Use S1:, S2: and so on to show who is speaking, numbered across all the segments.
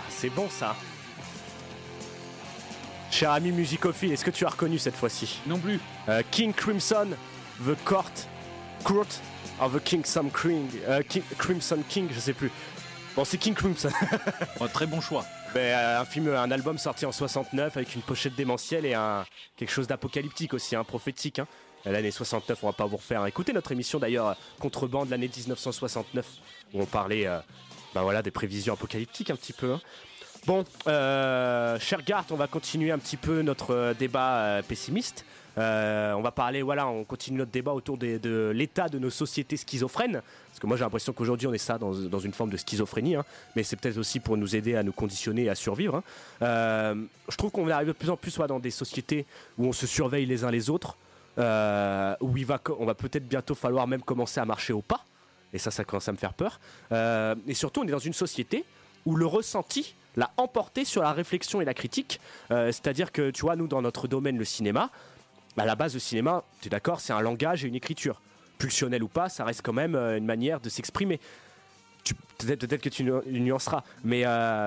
S1: c'est bon ça. Cher ami musicophile, est-ce que tu as reconnu cette fois-ci?
S2: Non plus.
S1: King Crimson, The Court of the Crimson King, je sais plus. Bon, c'est King Crimson.
S2: Très bon choix.
S1: Un album sorti en 69 avec une pochette démentielle et quelque chose d'apocalyptique aussi, prophétique. L'année 69, on va pas vous refaire. Écoutez notre émission d'ailleurs, Contrebande de l'année 1969, où on parlait des prévisions apocalyptiques un petit peu. Bon, cher Gart, on va continuer un petit peu notre débat pessimiste. On va parler, on continue notre débat autour de l'état de nos sociétés schizophrènes. Parce que moi j'ai l'impression qu'aujourd'hui on est ça dans une forme de schizophrénie, mais c'est peut-être aussi pour nous aider à nous conditionner et à survivre. Je trouve qu'on arrive de plus en plus dans des sociétés où on se surveille les uns les autres, où on va peut-être bientôt falloir même commencer à marcher au pas. Et ça commence à me faire peur. Et surtout on est dans une société où le ressenti l'a emporté sur la réflexion et la critique. C'est-à-dire que, tu vois, nous, dans notre domaine, le cinéma, à la base, le cinéma, tu es d'accord, c'est un langage et une écriture. Pulsionnel ou pas, ça reste quand même une manière de s'exprimer. Peut-être que tu nuanceras, mais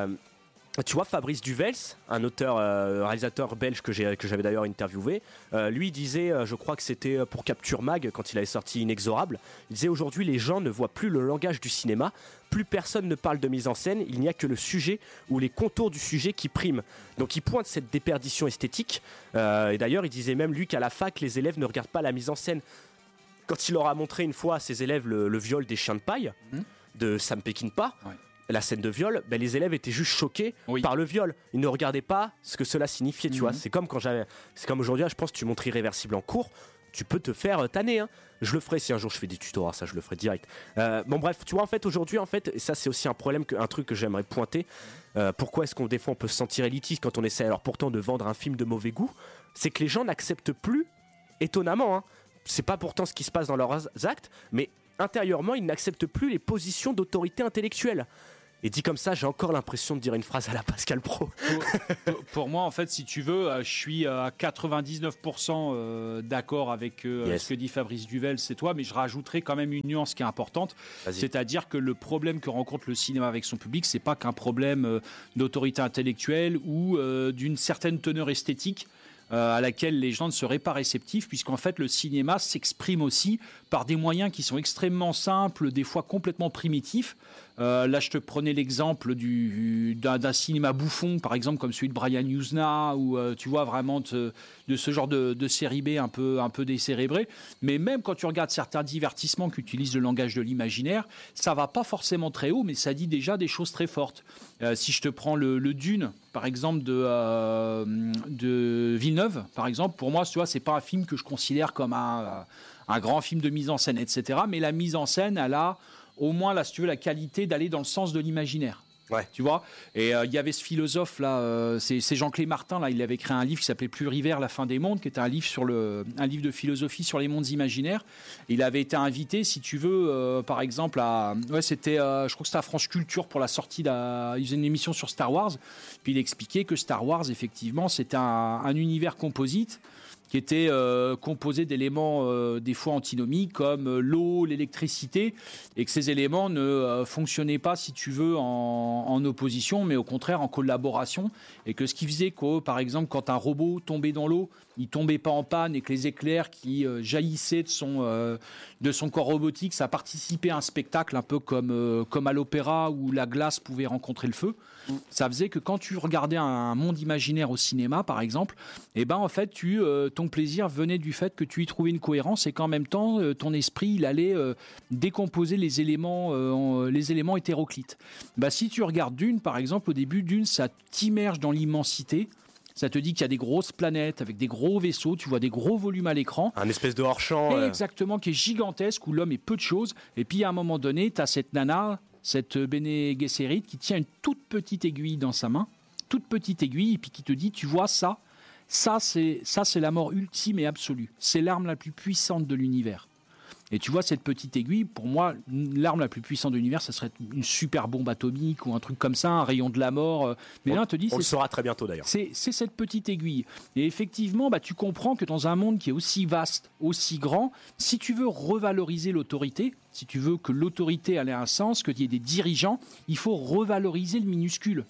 S1: tu vois, Fabrice Duvels, un auteur, réalisateur belge que j'avais d'ailleurs interviewé, lui disait, je crois que c'était pour Capture Mag, quand il avait sorti Inexorable, il disait aujourd'hui les gens ne voient plus le langage du cinéma, plus personne ne parle de mise en scène, il n'y a que le sujet ou les contours du sujet qui priment. Donc il pointe cette déperdition esthétique, et d'ailleurs il disait même lui qu'à la fac les élèves ne regardent pas la mise en scène. Quand il leur a montré une fois à ses élèves le viol des chiens de paille de Sam Peckinpah, la scène de viol, les élèves étaient juste choqués par le viol. Ils ne regardaient pas ce que cela signifiait, tu vois. C'est comme aujourd'hui, je pense, tu montres Irréversible en cours, tu peux te faire tanner. Je le ferai si un jour je fais des tutos, ça je le ferai direct. Bon bref, tu vois, aujourd'hui, et ça c'est aussi un problème, un truc que j'aimerais pointer. Pourquoi est-ce qu'on des fois on peut se sentir élitiste quand on essaie alors pourtant de vendre un film de mauvais goût? C'est que les gens n'acceptent plus, étonnamment, c'est pas pourtant ce qui se passe dans leurs actes, mais intérieurement ils n'acceptent plus les positions d'autorité intellectuelle. Et dit comme ça, j'ai encore l'impression de dire une phrase à la Pascal Pro.
S2: Pour moi, en fait, si tu veux, je suis à 99% d'accord avec ce que dit Fabrice Duvels, c'est toi, mais je rajouterai quand même une nuance qui est importante.
S1: Vas-y.
S2: C'est-à-dire que le problème que rencontre le cinéma avec son public, c'est pas qu'un problème d'autorité intellectuelle ou d'une certaine teneur esthétique à laquelle les gens ne seraient pas réceptifs, puisqu'en fait le cinéma s'exprime aussi par des moyens qui sont extrêmement simples, des fois complètement primitifs. Là je te prenais l'exemple d'un cinéma bouffon, par exemple comme celui de Brian Yuzna, où tu vois vraiment de ce genre de série B un peu décérébré. Mais même quand tu regardes certains divertissements qui utilisent le langage de l'imaginaire, ça va pas forcément très haut, mais ça dit déjà des choses très fortes. Si je te prends le Dune, par exemple, de Villeneuve, par exemple, pour moi, tu vois, c'est pas un film que je considère comme un grand film de mise en scène, etc. Mais la mise en scène, elle a au moins, là, si tu veux, la qualité d'aller dans le sens de l'imaginaire.
S1: Ouais.
S2: Tu vois, et il y avait ce philosophe là, c'est Jean-Clé Martin là, il avait écrit un livre qui s'appelait Pluriver, la fin des mondes, qui était un livre de philosophie sur les mondes imaginaires. Il avait été invité, si tu veux, par exemple c'était, je crois que c'était à France Culture pour la sortie il faisait une émission sur Star Wars, puis il expliquait que Star Wars effectivement c'était un univers composite qui était composé d'éléments des fois antinomiques comme l'eau, l'électricité, et que ces éléments ne fonctionnaient pas, si tu veux, en opposition, mais au contraire en collaboration, et que ce qui faisait que, par exemple, quand un robot tombait dans l'eau, il tombait pas en panne, et que les éclairs qui jaillissaient de son corps robotique, ça participait à un spectacle un peu comme à l'opéra où la glace pouvait rencontrer le feu. Ça faisait que quand tu regardais un monde imaginaire au cinéma, par exemple, en fait, ton plaisir venait du fait que tu y trouvais une cohérence et qu'en même temps, ton esprit, il allait décomposer les éléments hétéroclites. Si tu regardes Dune, par exemple, au début, Dune, ça t'immerge dans l'immensité. Ça te dit qu'il y a des grosses planètes avec des gros vaisseaux, tu vois des gros volumes à l'écran.
S1: Un espèce de hors-champ.
S2: Exactement, qui est gigantesque, où l'homme est peu de choses. Et puis, à un moment donné, tu as cette nana, cette Bene Gesserit, qui tient une toute petite aiguille dans sa main, toute petite aiguille, et puis qui te dit, tu vois ça c'est la mort ultime et absolue. C'est l'arme la plus puissante de l'univers. Et tu vois, cette petite aiguille, pour moi, l'arme la plus puissante de l'univers, ça serait une super bombe atomique ou un truc comme ça, un rayon de la mort. Mais là, on te dit,
S1: on le saura très bientôt d'ailleurs.
S2: C'est cette petite aiguille. Et effectivement, tu comprends que dans un monde qui est aussi vaste, aussi grand, si tu veux revaloriser l'autorité, si tu veux que l'autorité ait un sens, qu'il y ait des dirigeants, il faut revaloriser le minuscule.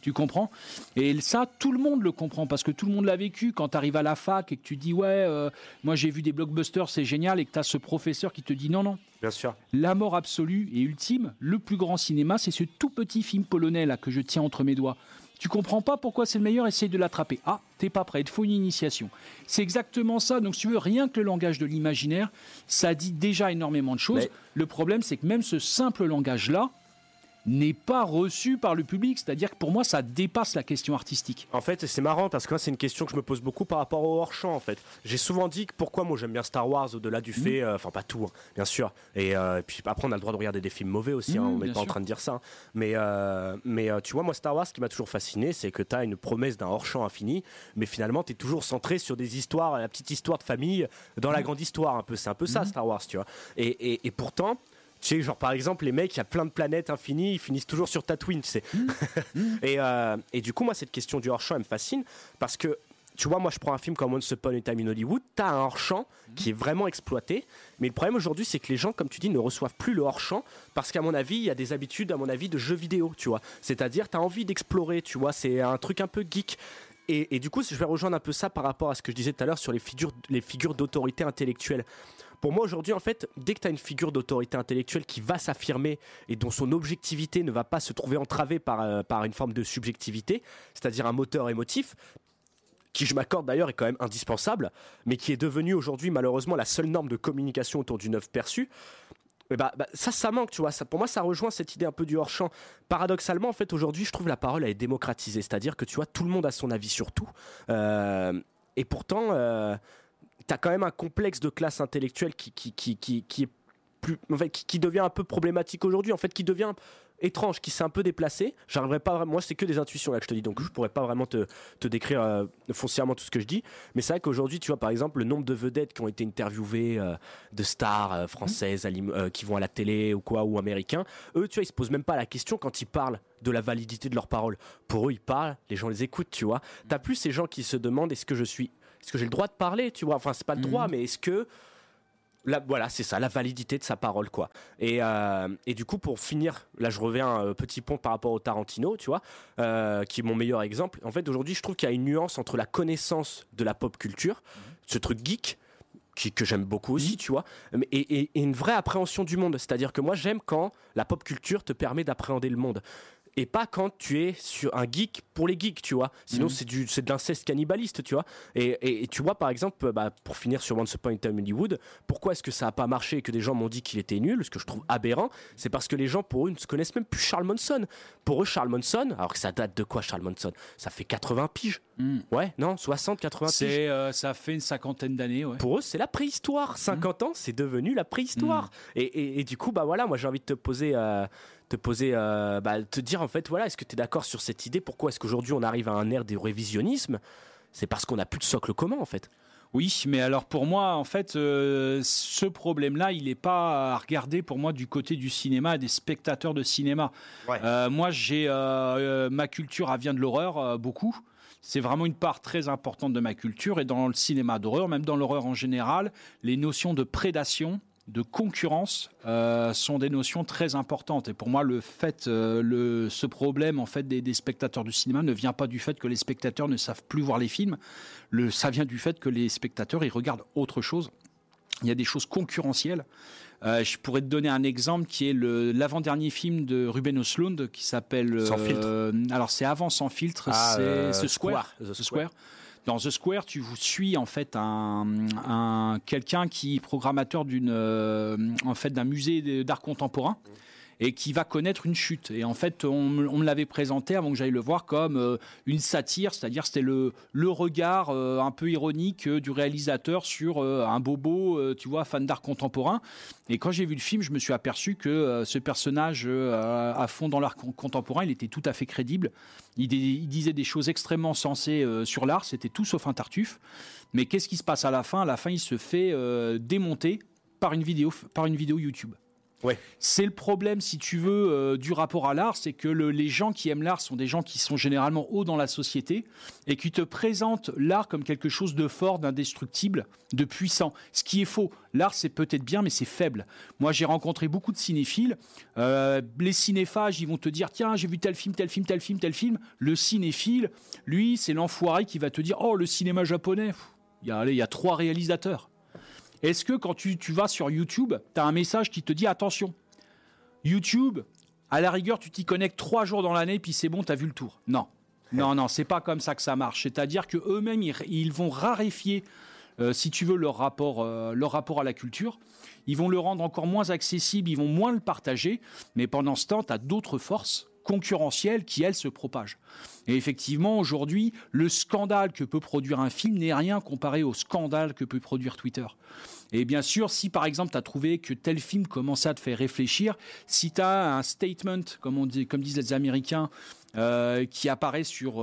S2: Tu comprends? Et ça, tout le monde le comprend parce que tout le monde l'a vécu. Quand tu arrives à la fac et que tu dis moi j'ai vu des blockbusters, c'est génial, et que tu as ce professeur qui te dit non.
S1: Bien sûr.
S2: La mort absolue et ultime, le plus grand cinéma, c'est ce tout petit film polonais là que je tiens entre mes doigts. Tu comprends pas pourquoi c'est le meilleur, essaye de l'attraper. Ah, t'es pas prêt, il te faut une initiation. C'est exactement ça. Donc, si tu veux, rien que le langage de l'imaginaire, ça dit déjà énormément de choses. Mais... Le problème, c'est que même ce simple langage-là n'est pas reçu par le public. C'est-à-dire que pour moi, ça dépasse la question artistique.
S1: En fait, c'est marrant parce que c'est une question que je me pose beaucoup par rapport au hors-champ. En fait, j'ai souvent dit que pourquoi moi j'aime bien Star Wars au-delà du fait, enfin pas tout, bien sûr. Et puis après, on a le droit de regarder des films mauvais aussi. On n'est pas en train de dire ça. Mais tu vois, moi Star Wars, ce qui m'a toujours fasciné, c'est que tu as une promesse d'un hors-champ infini, mais finalement, tu es toujours centré sur des histoires, la petite histoire de famille dans la grande histoire. Un peu, c'est un peu ça Star Wars, tu vois. Et pourtant. Tu sais, genre par exemple, les mecs, il y a plein de planètes infinies, ils finissent toujours sur Tatooine, tu sais. Et du coup, moi, cette question du hors-champ, elle me fascine parce que, tu vois, moi, je prends un film comme Once Upon a Time in Hollywood, t'as un hors-champ qui est vraiment exploité, mais le problème aujourd'hui, c'est que les gens, comme tu dis, ne reçoivent plus le hors-champ parce qu'à mon avis, il y a des habitudes, à mon avis, de jeux vidéo, tu vois. C'est-à-dire, t'as envie d'explorer, tu vois, c'est un truc un peu geek. Et du coup, je vais rejoindre un peu ça par rapport à ce que je disais tout à l'heure sur les figures d'autorité intellectuelle. Pour moi aujourd'hui en fait, dès que tu as une figure d'autorité intellectuelle qui va s'affirmer et dont son objectivité ne va pas se trouver entravée par une forme de subjectivité, c'est-à-dire un moteur émotif, qui je m'accorde d'ailleurs est quand même indispensable, mais qui est devenu aujourd'hui malheureusement la seule norme de communication autour d'une œuvre perçue, et ça manque, tu vois. Ça, pour moi, ça rejoint cette idée un peu du hors-champ. Paradoxalement, en fait, aujourd'hui, je trouve la parole elle est démocratisée, c'est-à-dire que tu vois, tout le monde a son avis sur tout, et pourtant... t'as quand même un complexe de classe intellectuelle qui est plus, en fait, qui devient un peu problématique aujourd'hui, en fait, qui devient étrange, qui s'est un peu déplacé. J'arriverai pas vraiment, moi c'est que des intuitions là que je te dis, donc je pourrais pas vraiment te décrire foncièrement tout ce que je dis, mais c'est vrai qu'aujourd'hui, tu vois, par exemple, le nombre de vedettes qui ont été interviewées, de stars françaises qui vont à la télé ou quoi, ou américains, eux, tu vois, ils se posent même pas la question quand ils parlent de la validité de leurs paroles. Pour eux, ils parlent, les gens les écoutent, tu vois. T'as plus ces gens qui se demandent est-ce que j'ai le droit de parler, tu vois, enfin c'est pas le droit, mais est-ce que voilà, c'est ça, la validité de sa parole, quoi. Et du coup, pour finir, là je reviens petit pont par rapport au Tarantino, tu vois, qui est mon meilleur exemple. En fait, aujourd'hui, je trouve qu'il y a une nuance entre la connaissance de la pop culture, ce truc geek, que j'aime beaucoup aussi, tu vois, et une vraie appréhension du monde. C'est-à-dire que moi, j'aime quand la pop culture te permet d'appréhender le monde. Et pas quand tu es sur un geek pour les geeks, tu vois. Sinon, c'est de l'inceste cannibaliste, tu vois. Et tu vois, par exemple, pour finir sur Once Upon a Time in Hollywood, pourquoi est-ce que ça n'a pas marché et que des gens m'ont dit qu'il était nul, ce que je trouve aberrant, c'est parce que les gens, pour eux, ne se connaissent même plus Charles Manson. Pour eux, Charles Manson, alors que ça date de quoi, Charles Manson? Ça fait 80 piges. Ouais, non, 60, 80 piges.
S2: Ça fait une cinquantaine d'années, ouais.
S1: Pour eux, c'est la préhistoire. 50 ans, c'est devenu la préhistoire. Et du coup, voilà, moi, j'ai envie de te dire en fait, voilà, est-ce que tu es d'accord sur cette idée? Pourquoi est-ce qu'aujourd'hui on arrive à un ère du révisionnisme? C'est parce qu'on n'a plus de socle commun en fait.
S2: Oui, mais alors pour moi, en fait, ce problème-là, il n'est pas à regarder pour moi du côté du cinéma et des spectateurs de cinéma. Ouais. Moi, ma culture, elle vient de l'horreur, beaucoup. C'est vraiment une part très importante de ma culture, et dans le cinéma d'horreur, même dans l'horreur en général, les notions de prédation, de concurrence sont des notions très importantes. Et pour moi, ce problème en fait des spectateurs du cinéma ne vient pas du fait que les spectateurs ne savent plus voir les films. Ça vient du fait que les spectateurs ils regardent autre chose. Il y a des choses concurrentielles. Je pourrais te donner un exemple qui est l'avant-dernier film de Ruben Östlund qui s'appelle...
S1: Sans filtre.
S2: Alors c'est avant Sans filtre, c'est The Square. The Square. Dans The Square, tu suis en fait quelqu'un qui est programmateur d'un musée d'art contemporain et qui va connaître une chute. Et en fait, on me l'avait présenté avant que j'aille le voir comme une satire, c'est-à-dire c'était le regard un peu ironique du réalisateur sur un bobo, tu vois, fan d'art contemporain. Et quand j'ai vu le film, je me suis aperçu que ce personnage à fond dans l'art contemporain, il était tout à fait crédible. Il disait des choses extrêmement sensées sur l'art, c'était tout sauf un tartuffe. Mais qu'est-ce qui se passe à la fin? À la fin, il se fait démonter par une vidéo YouTube.
S1: Ouais.
S2: C'est le problème, si tu veux, du rapport à l'art, c'est que les gens qui aiment l'art sont des gens qui sont généralement hauts dans la société et qui te présentent l'art comme quelque chose de fort, d'indestructible, de puissant. Ce qui est faux. L'art, c'est peut-être bien, mais c'est faible. Moi, j'ai rencontré beaucoup de cinéphiles. Les cinéphages, ils vont te dire, tiens, j'ai vu tel film, tel film, tel film, tel film. Le cinéphile, lui, c'est l'enfoiré qui va te dire, oh, le cinéma japonais, il y a 3 réalisateurs. Est-ce que quand tu vas sur YouTube, tu as un message qui te dit attention, YouTube, à la rigueur, tu t'y connectes 3 jours dans l'année, puis c'est bon, tu as vu le tour. Non, c'est pas comme ça que ça marche. C'est-à-dire qu'eux-mêmes, ils vont raréfier, si tu veux, leur rapport à la culture. Ils vont le rendre encore moins accessible, ils vont moins le partager. Mais pendant ce temps, tu as d'autres forces concurrentielles qui, elles, se propagent. Et effectivement, aujourd'hui, le scandale que peut produire un film n'est rien comparé au scandale que peut produire Twitter. Et bien sûr, si par exemple tu as trouvé que tel film commençait à te faire réfléchir, si tu as un statement, comme disent les Américains, qui apparaît sur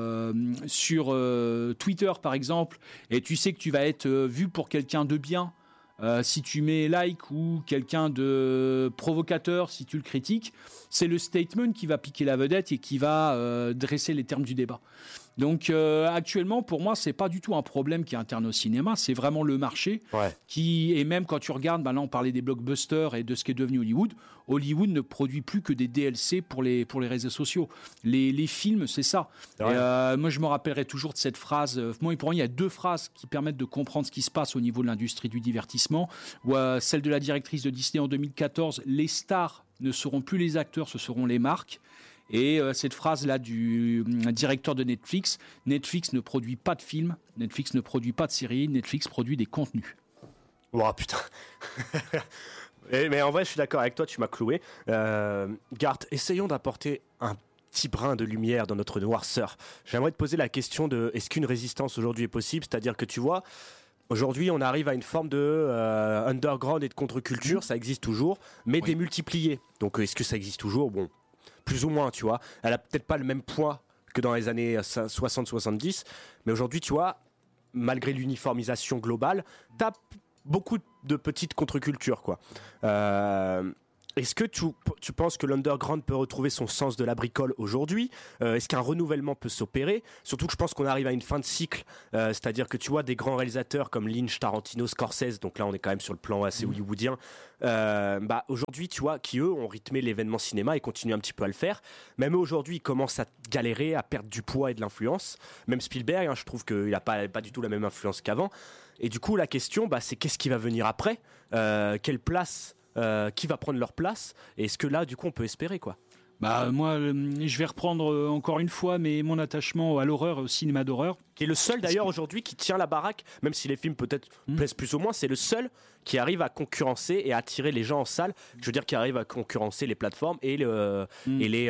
S2: Twitter par exemple, et tu sais que tu vas être vu pour quelqu'un de bien, si tu mets like, ou quelqu'un de provocateur si tu le critiques, c'est le statement qui va piquer la vedette et qui va dresser les termes du débat. Donc actuellement, pour moi, c'est pas du tout un problème qui est interne au cinéma, c'est vraiment le marché qui, et même quand tu regardes, là on parlait des blockbusters et de ce qui est devenu Hollywood. Hollywood ne produit plus que des DLC pour les réseaux sociaux. Les films, c'est ça. Moi, je me rappellerai toujours de cette phrase. Moi, pour moi, il y a 2 phrases qui permettent de comprendre ce qui se passe au niveau de l'industrie du divertissement. Celle de la directrice de Disney en 2014, les stars ne seront plus les acteurs, ce seront les marques. Et cette phrase-là du directeur de Netflix, Netflix ne produit pas de films, Netflix ne produit pas de séries, Netflix produit des contenus.
S1: Oh putain. Mais en vrai, je suis d'accord avec toi, tu m'as cloué. Garth, essayons d'apporter un petit brin de lumière dans notre noirceur. J'aimerais te poser la question de est-ce qu'une résistance aujourd'hui est possible ? C'est-à-dire que tu vois, aujourd'hui, on arrive à une forme de underground et de contre-culture, ça existe toujours, mais démultipliée. Donc est-ce que ça existe toujours ? Bon, plus ou moins, tu vois. Elle a peut-être pas le même poids que dans les années 60-70, mais aujourd'hui, tu vois, malgré l'uniformisation globale, t'as beaucoup de petites contre-cultures, quoi. Est-ce que tu penses que l'underground peut retrouver son sens de la bricole aujourd'hui ? Est-ce qu'un renouvellement peut s'opérer ? Surtout que je pense qu'on arrive à une fin de cycle, c'est-à-dire que tu vois des grands réalisateurs comme Lynch, Tarantino, Scorsese, donc là on est quand même sur le plan assez hollywoodien, aujourd'hui tu vois, qui eux ont rythmé l'événement cinéma et continuent un petit peu à le faire. Même eux aujourd'hui ils commencent à galérer, à perdre du poids et de l'influence. Même Spielberg, je trouve qu'il n'a pas du tout la même influence qu'avant. Et du coup la question c'est qu'est-ce qui va venir après ? Quelle place ? Qui va prendre leur place ? Et est-ce que là, du coup, on peut espérer, quoi ?
S2: Moi, je vais reprendre encore une fois mon attachement à l'horreur, au cinéma d'horreur.
S1: Qui est le seul d'ailleurs aujourd'hui qui tient la baraque, même si les films peut-être plaisent plus ou moins, c'est le seul qui arrive à concurrencer et à attirer les gens en salle. Je veux dire, qui arrive à concurrencer les plateformes et les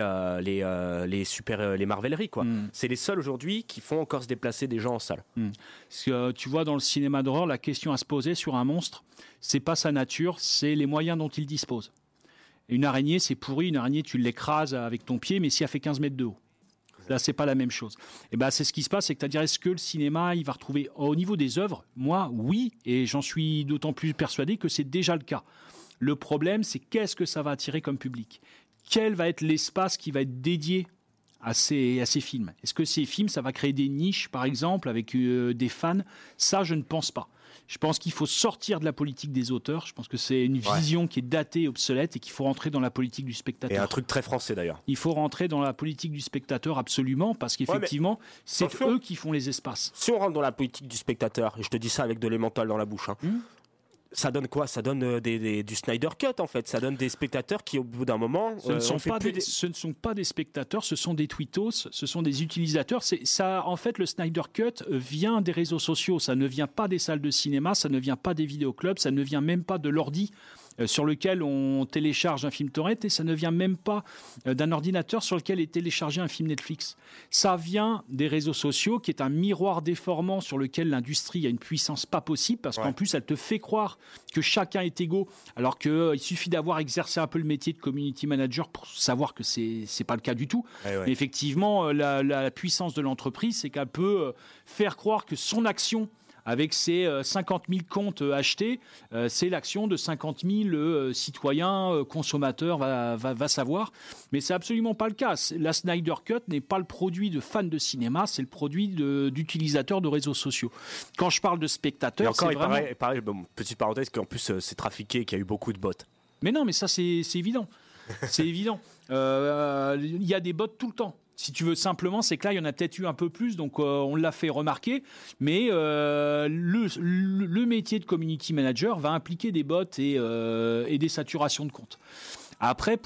S1: marveleries, quoi. C'est les seuls aujourd'hui qui font encore se déplacer des gens en salle.
S2: Parce que, tu vois, dans le cinéma d'horreur, la question à se poser sur un monstre, c'est pas sa nature, c'est les moyens dont il dispose. Une araignée, c'est pourri. Une araignée, tu l'écrases avec ton pied, mais si elle fait 15 mètres de haut. Là, c'est pas la même chose. Et c'est ce qui se passe, c'est que tu as dit, est-ce que le cinéma, il va retrouver au niveau des œuvres ? Moi, oui, et j'en suis d'autant plus persuadé que c'est déjà le cas. Le problème, c'est qu'est-ce que ça va attirer comme public ? Quel va être l'espace qui va être dédié à ces films ? Est-ce que ces films, ça va créer des niches, par exemple, avec des fans ? Ça, je ne pense pas. Je pense qu'il faut sortir de la politique des auteurs. Je pense que c'est une vision qui est datée, obsolète, et qu'il faut rentrer dans la politique du spectateur.
S1: Et un truc très français d'ailleurs.
S2: Il faut rentrer dans la politique du spectateur absolument, parce qu'effectivement, c'est eux qui font les espaces.
S1: Si on rentre dans la politique du spectateur, et je te dis ça avec de l'emmental dans la bouche, ça donne quoi ? Ça donne du Snyder Cut en fait. Ça donne des spectateurs qui au bout d'un moment...
S2: Ce ne sont pas des spectateurs, ce sont des tweetos, ce sont des utilisateurs. En fait, le Snyder Cut vient des réseaux sociaux, ça ne vient pas des salles de cinéma, ça ne vient pas des vidéoclubs, ça ne vient même pas de l'ordi sur lequel on télécharge un film torrent, et ça ne vient même pas d'un ordinateur sur lequel est téléchargé un film Netflix. Ça vient des réseaux sociaux, qui est un miroir déformant sur lequel l'industrie a une puissance pas possible, parce qu'en plus elle te fait croire que chacun est égaux, alors qu'il suffit d'avoir exercé un peu le métier de community manager pour savoir que c'est pas le cas du tout. Mais effectivement, la puissance de l'entreprise, c'est qu'elle peut faire croire que son action avec ses 50 000 comptes achetés, c'est l'action de 50 000 citoyens, consommateurs, va savoir. Mais c'est absolument pas le cas. La Snyder Cut n'est pas le produit de fans de cinéma, c'est le produit d'utilisateurs de réseaux sociaux. Quand je parle de spectateurs,
S1: encore,
S2: c'est vraiment...
S1: il paraît, petite parenthèse, qu'en plus c'est trafiqué, qu'il y a eu beaucoup de bots.
S2: Mais non, mais ça c'est évident. C'est évident. Il y a des bots tout le temps. Si tu veux simplement, c'est que là, il y en a peut-être eu un peu plus, donc on l'a fait remarquer. Mais le métier de community manager va impliquer des bots et des saturations de comptes. Après,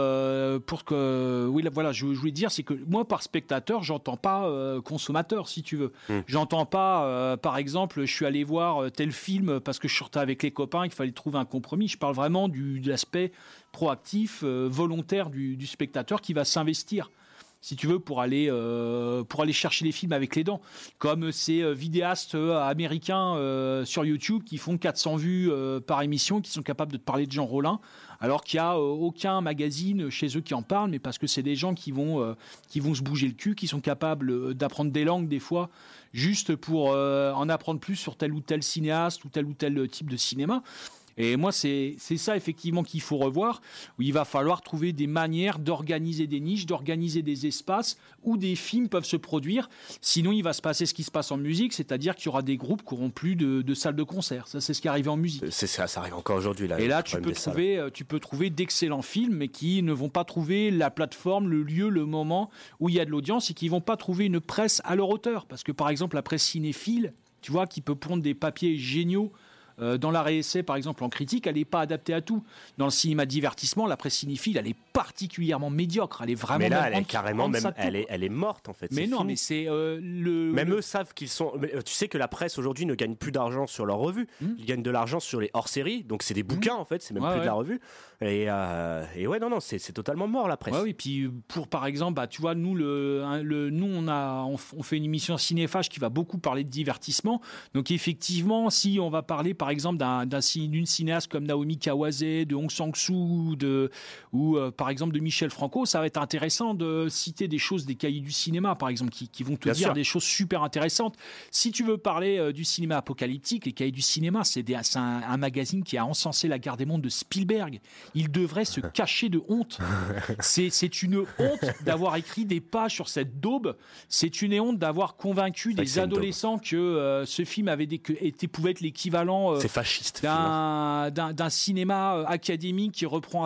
S2: je voulais dire, c'est que moi, par spectateur, j'entends pas consommateur, si tu veux. J'entends pas, par exemple, je suis allé voir tel film parce que je sortais avec les copains, qu'il fallait trouver un compromis. Je parle vraiment de l'aspect proactif, volontaire du spectateur qui va s'investir, si tu veux, pour aller chercher les films avec les dents. Comme ces vidéastes américains sur YouTube qui font 400 vues par émission, qui sont capables de te parler de Jean Rollin, alors qu'il n'y a aucun magazine chez eux qui en parle, mais parce que c'est des gens qui vont se bouger le cul, qui sont capables d'apprendre des langues des fois, juste pour en apprendre plus sur tel ou tel cinéaste ou tel type de cinéma. Et moi, c'est ça effectivement qu'il faut revoir, où il va falloir trouver des manières d'organiser des niches, d'organiser des espaces où des films peuvent se produire. Sinon, il va se passer ce qui se passe en musique, c'est-à-dire qu'il y aura des groupes qui n'auront plus de salles de concert. Ça, c'est ce qui arrive en musique.
S1: C'est ça arrive encore aujourd'hui. Là,
S2: et là, tu peux trouver d'excellents films, mais qui ne vont pas trouver la plateforme, le lieu, le moment où il y a de l'audience et qui ne vont pas trouver une presse à leur hauteur. Parce que, par exemple, la presse cinéphile, tu vois, qui peut pondre des papiers géniaux dans l'arrêt essai, par exemple, en critique, elle n'est pas adaptée à tout. Dans le cinéma divertissement, la presse cinéphile, elle est particulièrement médiocre. Elle est vraiment.
S1: Mais là, elle est carrément même. Elle est morte en fait.
S2: Mais non, mais c'est
S1: Même eux savent qu'ils sont. Tu sais que la presse aujourd'hui ne gagne plus d'argent sur leurs revues. Ils gagnent de l'argent sur les hors-séries. Donc c'est des bouquins en fait. C'est même plus de la revue. Et ouais, non, c'est totalement mort la presse.
S2: Ouais, oui. Puis par exemple, tu vois, nous on fait une émission Cinéphage qui va beaucoup parler de divertissement. Donc effectivement, si on va parler par exemple d'une cinéaste comme Naomi Kawase, de Hong Sang-soo, ou par exemple de Michel Franco, ça va être intéressant de citer des choses des cahiers du cinéma, par exemple, qui vont te
S1: Bien
S2: dire
S1: sûr.
S2: des choses super intéressantes. Si tu veux parler du cinéma apocalyptique, les cahiers du cinéma, c'est un magazine qui a encensé La Guerre des mondes de Spielberg. Il devrait se cacher de honte. C'est une honte d'avoir écrit des pages sur cette daube. C'est une honte d'avoir convaincu des adolescents que ce film pouvait être l'équivalent
S1: c'est fasciste
S2: d'un cinéma académique qui reprend